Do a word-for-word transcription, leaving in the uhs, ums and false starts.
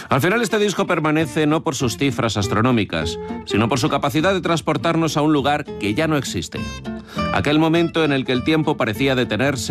Al final este disco permanece no por sus cifras astronómicas, sino por su capacidad de transportarnos a un lugar que ya no existe. Aquel momento en el que el tiempo parecía detenerse